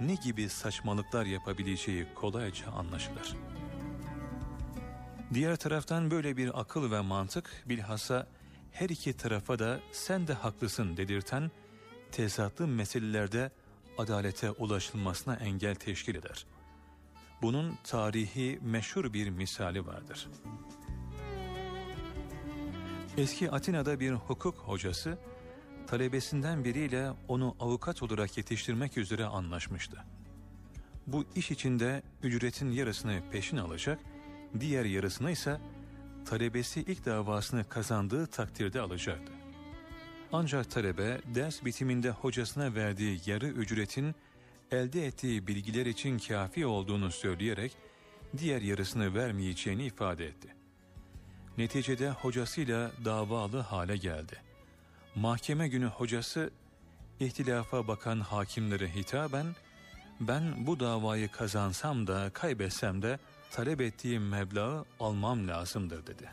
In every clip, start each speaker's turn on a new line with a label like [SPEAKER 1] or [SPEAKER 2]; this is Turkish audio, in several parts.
[SPEAKER 1] ne gibi saçmalıklar yapabileceği kolayca anlaşılır. Diğer taraftan böyle bir akıl ve mantık bilhassa her iki tarafa da sen de haklısın dedirten tezatlı meselelerde adalete ulaşılmasına engel teşkil eder. Bunun tarihi meşhur bir misali vardır. Eski Atina'da bir hukuk hocası talebesinden biriyle onu avukat olarak yetiştirmek üzere anlaşmıştı. Bu iş içinde ücretin yarısını peşin alacak, diğer yarısını ise talebesi ilk davasını kazandığı takdirde alacaktı. Ancak talebe ders bitiminde hocasına verdiği yarı ücretin elde ettiği bilgiler için kafi olduğunu söyleyerek diğer yarısını vermeyeceğini ifade etti. Neticede hocasıyla davalı hale geldi. Mahkeme günü hocası ihtilafa bakan hakimlere hitaben ben bu davayı kazansam da kaybetsem de talep ettiğim meblağı almam lazımdır dedi.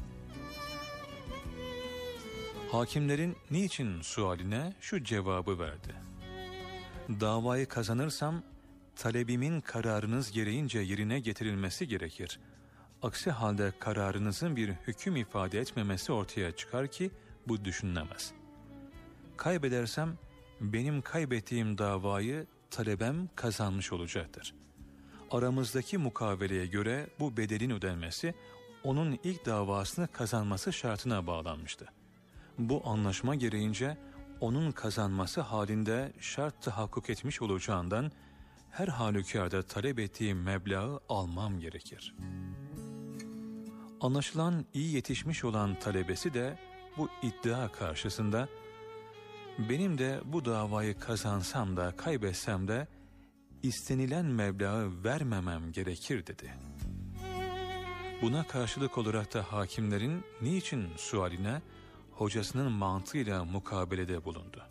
[SPEAKER 1] Hakimlerin niçin sualine şu cevabı verdi. Davayı kazanırsam talebimin kararınız gereğince yerine getirilmesi gerekir. Aksi halde kararınızın bir hüküm ifade etmemesi ortaya çıkar ki bu düşünülemez. Kaybedersem benim kaybettiğim davayı talebem kazanmış olacaktır. Aramızdaki mukaveleye göre bu bedelin ödenmesi onun ilk davasını kazanması şartına bağlanmıştı. Bu anlaşma gereğince onun kazanması halinde şart tahakkuk etmiş olacağından her halükarda talep ettiğim meblağı almam gerekir. Anlaşılan iyi yetişmiş olan talebesi de bu iddia karşısında benim de bu davayı kazansam da kaybetsem de istenilen meblağı vermemem gerekir dedi. Buna karşılık olarak da hakimlerin niçin sualine hocasının mantığıyla mukabelede bulundu.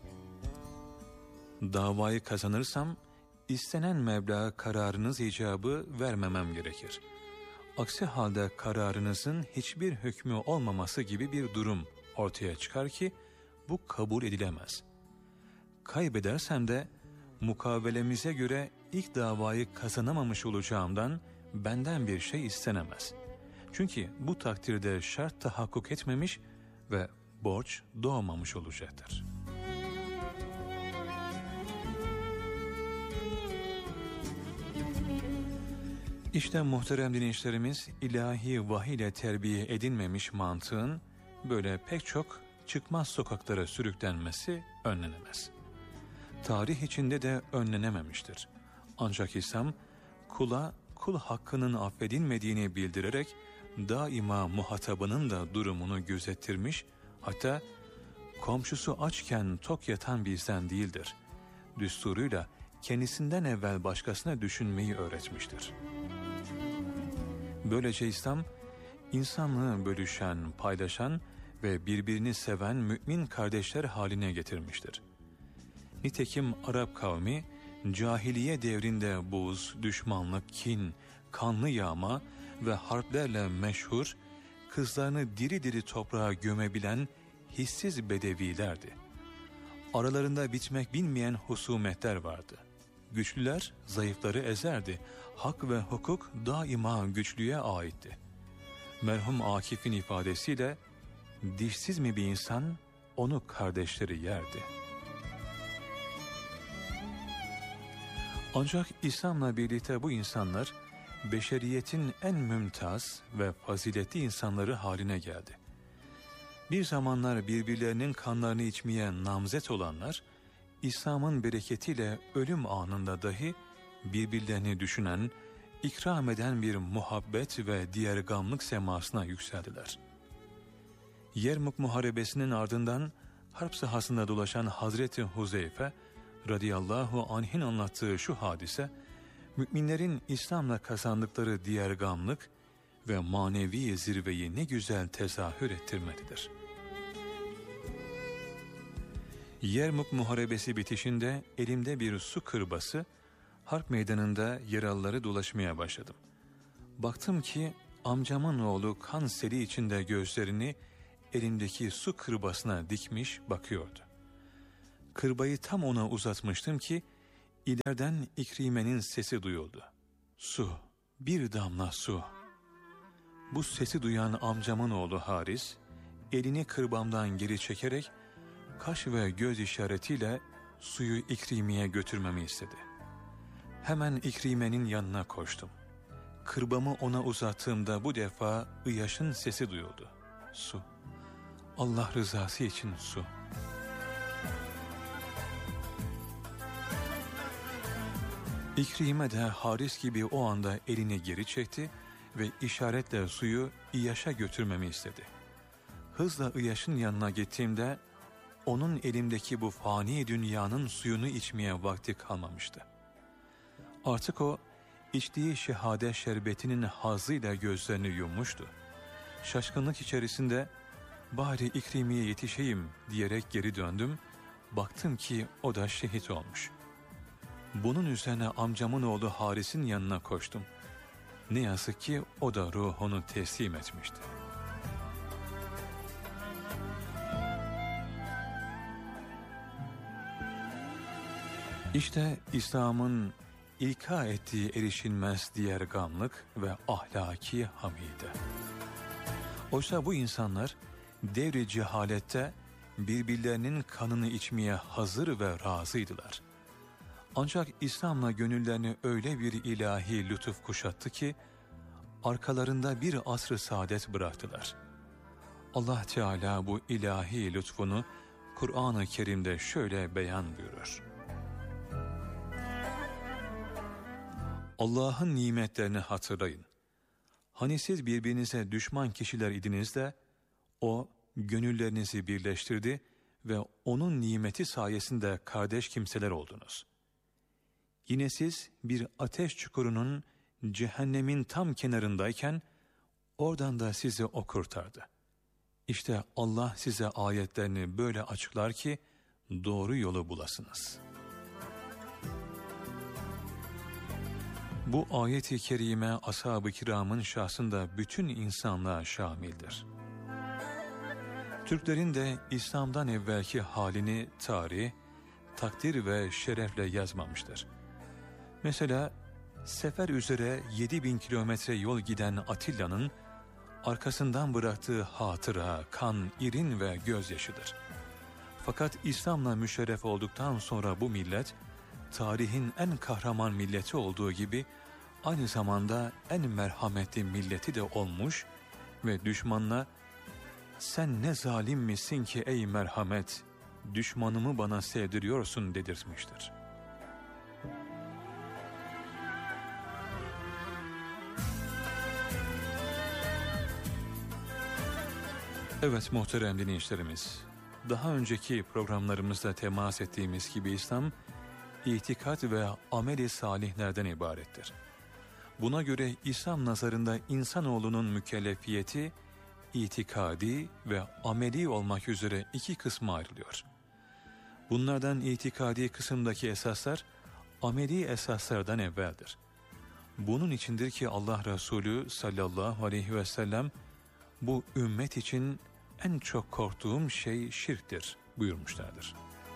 [SPEAKER 1] Davayı kazanırsam istenen meblağı kararınız icabı vermemem gerekir. Aksi halde kararınızın hiçbir hükmü olmaması gibi bir durum ortaya çıkar ki bu kabul edilemez. Kaybedersem de mukavelemize göre ilk davayı kazanamamış olacağımdan benden bir şey istenemez. Çünkü bu takdirde şart tahakkuk etmemiş ve borç doğmamış olacaktır. İşte muhterem dinleyicilerimiz, ilahi vahiy ile terbiye edilmemiş mantığın böyle pek çok çıkmaz sokaklara sürüklenmesi önlenemez. Tarih içinde de önlenememiştir. Ancak İslam kula kul hakkının affedilmediğini bildirerek daima muhatabının da durumunu gözettirmiş, hatta komşusu açken tok yatan bizden değildir düsturuyla kendisinden evvel başkasına düşünmeyi öğretmiştir. Böylece İslam, insanlığı bölüşen, paylaşan ve birbirini seven mümin kardeşler haline getirmiştir. Nitekim Arap kavmi, cahiliye devrinde buz, düşmanlık, kin, kanlı yağma ve harplerle meşhur, kızlarını diri diri toprağa gömebilen hissiz bedevilerdi. Aralarında bitmek bilmeyen husumetler vardı. Güçlüler zayıfları ezerdi. Hak ve hukuk daima güçlüye aitti. Merhum Akif'in ifadesiyle dişsiz mi bir insan onu kardeşleri yerdi. Ancak İslam'la birlikte bu insanlar beşeriyetin en mümtaz ve faziletli insanları haline geldi. Bir zamanlar birbirlerinin kanlarını içmeye namzet olanlar, İslam'ın bereketiyle ölüm anında dahi birbirlerini düşünen, ikram eden bir muhabbet ve diğergamlık semasına yükseldiler. Yermuk Muharebesi'nin ardından harp sahasında dolaşan Hazreti Huzeyfe radıyallahu anh'in anlattığı şu hadise, müminlerin İslam'la kazandıkları diğergamlık ve manevi zirveyi ne güzel tezahür ettirmektedir. Yermuk Muharebesi bitişinde elimde bir su kırbası, harp meydanında yaralıları dolaşmaya başladım. Baktım ki amcamın oğlu kan seli içinde gözlerini elimdeki su kırbasına dikmiş bakıyordu. Kırbayı tam ona uzatmıştım ki İleriden İkrime'nin sesi duyuldu. Su, bir damla su. Bu sesi duyan amcamın oğlu Haris, elini kırbamdan geri çekerek kaş ve göz işaretiyle suyu İkrime'ye götürmemi istedi. Hemen İkrime'nin yanına koştum. Kırbamı ona uzattığımda bu defa Iyaş'ın sesi duyuldu. Su. Allah rızası için su. İkrime de Haris gibi o anda elini geri çekti ve işaretle suyu İyaş'a götürmemi istedi. Hızla Iyaş'ın yanına gittiğimde onun elimdeki bu fani dünyanın suyunu içmeye vakti kalmamıştı. Artık o içtiği şehadet şerbetinin hazzıyla gözlerini yummuştu. Şaşkınlık içerisinde bari İkrime'ye yetişeyim diyerek geri döndüm. Baktım ki o da şehit olmuş. Bunun üzerine amcamın oğlu Haris'in yanına koştum. Ne yazık ki o da ruhunu teslim etmişti. İşte İslam'ın ilka ettiği erişilmez diğer gamlık ve ahlaki hamide. Oysa bu insanlar devri cehalette birbirlerinin kanını içmeye hazır ve razıydılar. Ancak İslam'la gönüllerini öyle bir ilahi lütuf kuşattı ki arkalarında bir asr-ı saadet bıraktılar. Allah Teala bu ilahi lütfunu Kur'an-ı Kerim'de şöyle beyan buyurur. Allah'ın nimetlerini hatırlayın. Hani siz birbirinize düşman kişiler idiniz de o gönüllerinizi birleştirdi ve onun nimeti sayesinde kardeş kimseler oldunuz. Yine siz bir ateş çukurunun cehennemin tam kenarındayken oradan da sizi o kurtardı. İşte Allah size ayetlerini böyle açıklar ki doğru yolu bulasınız. Bu ayet-i kerime ashab-ı kiramın şahsında bütün insanlığa şamildir. Türklerin de İslam'dan evvelki halini tarih, takdir ve şerefle yazmamıştır. Mesela sefer üzere 7000 kilometre yol giden Atilla'nın arkasından bıraktığı hatıra, kan, irin ve gözyaşıdır. Fakat İslam'la müşerref olduktan sonra bu millet, tarihin en kahraman milleti olduğu gibi aynı zamanda en merhametli milleti de olmuş ve düşmanla "Sen ne zalim misin ki ey merhamet, düşmanımı bana sevdiriyorsun" dedirtmiştir. Evet muhterem dinleyicilerimiz, daha önceki programlarımızda temas ettiğimiz gibi İslam, itikat ve amel-i salihlerden ibarettir. Buna göre İslam nazarında insanoğlunun mükellefiyeti, itikadi ve ameli olmak üzere iki kısma ayrılıyor. Bunlardan itikadi kısımdaki esaslar, ameli esaslardan evveldir. Bunun içindir ki Allah Resulü sallallahu aleyhi ve sellem, bu ümmet için en çok korktuğum şey şirktir buyurmuşlardır.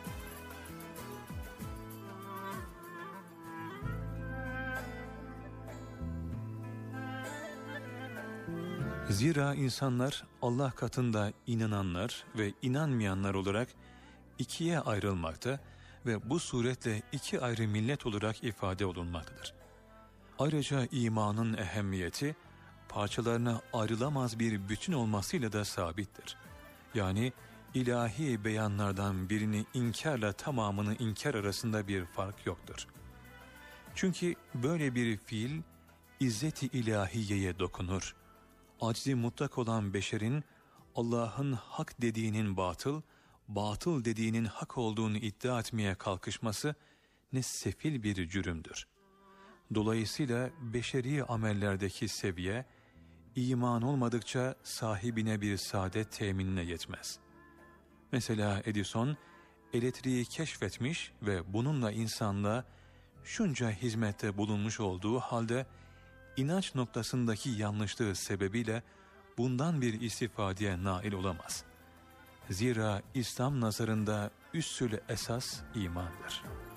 [SPEAKER 1] Zira insanlar Allah katında inananlar ve inanmayanlar olarak ikiye ayrılmakta ve bu suretle iki ayrı millet olarak ifade olunmaktadır. Ayrıca imanın ehemmiyeti, parçalarına ayrılamaz bir bütün olmasıyla da sabittir. Yani ilahi beyanlardan birini inkarla tamamını inkar arasında bir fark yoktur. Çünkü böyle bir fiil izzet-i ilahiyeye dokunur. Aczi mutlak olan beşerin Allah'ın hak dediğinin batıl, batıl dediğinin hak olduğunu iddia etmeye kalkışması ne sefil bir cürümdür. Dolayısıyla beşeri amellerdeki seviye, iman olmadıkça sahibine bir saadet teminine yetmez. Mesela Edison, elektriği keşfetmiş ve bununla insanlığa şunca hizmette bulunmuş olduğu halde, inanç noktasındaki yanlışlığı sebebiyle bundan bir istifadeye nail olamaz. Zira İslam nazarında üssül esas imandır.